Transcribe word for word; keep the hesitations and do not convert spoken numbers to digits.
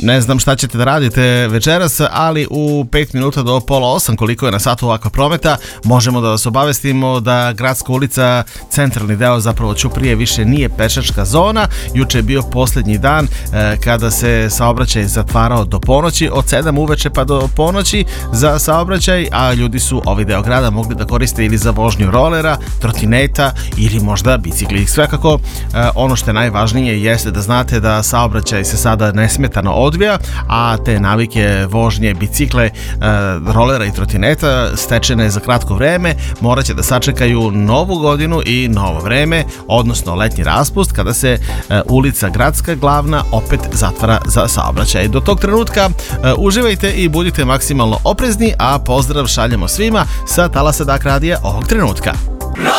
Ne znam šta ćete da radite večeras, ali u pet minuta do pola osam, koliko je na satu ovakva prometa, možemo da vas obavestimo da gradska ulica, centralni deo, zapravo Ćuprije, više nije pešačka zona. Juče je bio posljednji dan e, kada se saobraćaj zatvarao do ponoći, od sedam uveče pa do ponoći za saobraćaj, a ljudi su ovaj deo grada mogli da koriste ili za vožnju rolera, trotineta ili možda bicikli. Svakako, e, ono što je najvažnije jeste da znate da saobraćaj se sada nesmetano odvija, a te navike vožnje bicikle, e, rolera i trotineta stečene za kratko vreme morat će da sačekaju novu godinu i novo vreme, odnosno letnji raspust, kada se e, ulica Gradska glavna opet zatvara za saobraćaj. Do tog trenutka e, uživajte i budite maksimalno oprezni, a pozdrav šaljemo svima sa talasa Dak radija ovog trenutka.